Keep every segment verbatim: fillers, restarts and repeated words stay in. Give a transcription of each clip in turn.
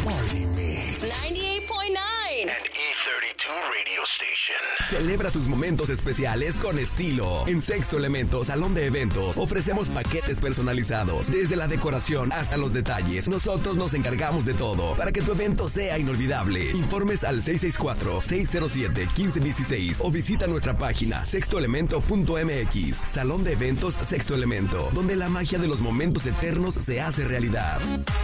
Party Mix. ninety-eight point nine. And E thirty-two Radio Station. Celebra tus momentos especiales con estilo. En Sexto Elemento Salón de Eventos ofrecemos paquetes personalizados. Desde la decoración hasta los detalles, nosotros nos encargamos de todo para que tu evento sea inolvidable. Informes al seis seis cuatro, seis cero siete, uno cinco uno seis o visita nuestra página sexto elemento punto m x. Salón de Eventos Sexto Elemento, donde la magia de los momentos eternos se hace realidad.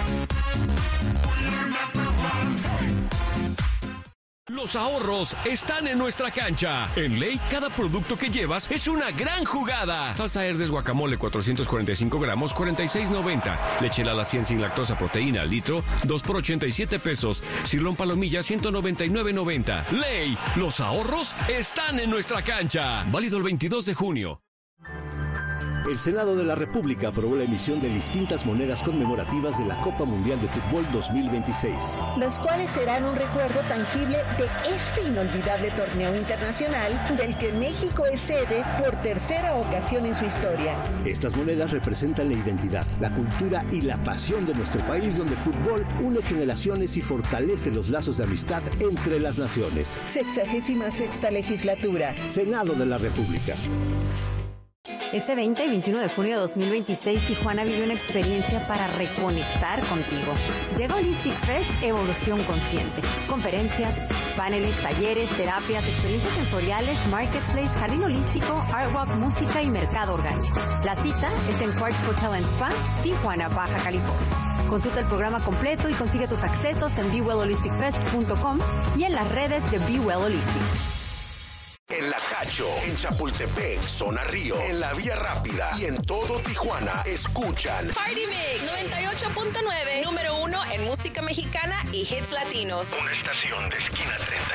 Los ahorros están en nuestra cancha. En Ley, cada producto que llevas es una gran jugada. Salsa Herdes guacamole cuatrocientos cuarenta y cinco gramos, cuarenta y seis noventa. Leche Lala cien sin lactosa proteína al litro, dos por ochenta y siete pesos. Cirlón palomilla ciento noventa y nueve noventa. Ley, los ahorros están en nuestra cancha. Válido el veintidós de junio. El Senado de la República aprobó la emisión de distintas monedas conmemorativas de la Copa Mundial de Fútbol dos mil veintiséis. Las cuales serán un recuerdo tangible de este inolvidable torneo internacional del que México es sede por tercera ocasión en su historia. Estas monedas representan la identidad, la cultura y la pasión de nuestro país, donde el fútbol une generaciones y fortalece los lazos de amistad entre las naciones. Sexagésima sexta legislatura. Senado de la República. Este veinte y veintiuno de junio de dos mil veintiséis, Tijuana vive una experiencia para reconectar contigo. Llega Holistic Fest Evolución Consciente. Conferencias, paneles, talleres, terapias, experiencias sensoriales, marketplace, jardín holístico, art walk, música y mercado orgánico. La cita es en Quartz Hotel and Spa, Tijuana, Baja California. Consulta el programa completo y consigue tus accesos en be well holistic fest punto com y en las redes de Be Well Holistic. En La Cacho, en Chapultepec, Zona Río, en la Vía Rápida y en todo Tijuana, escuchan Party Mix noventa y ocho punto nueve, número uno en música mexicana y hits latinos. Una estación de Esquina treinta